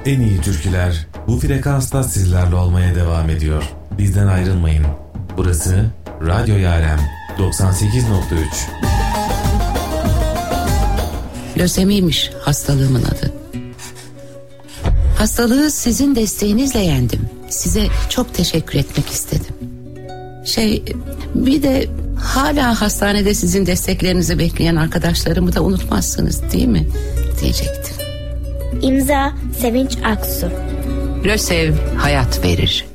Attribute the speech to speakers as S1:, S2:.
S1: En iyi türküler bu frekansta sizlerle olmaya devam ediyor. Bizden ayrılmayın. Burası Radyo Yarem 98.3.
S2: Lösemiymiş hastalığımın adı. Hastalığı sizin desteğinizle yendim. Size çok teşekkür etmek istedim. Bir de hala hastanede sizin desteklerinizi bekleyen arkadaşlarımı da unutmazsınız değil mi? Diyecektim.
S3: İmza Sevinç Aksu.
S2: Lösev hayat verir.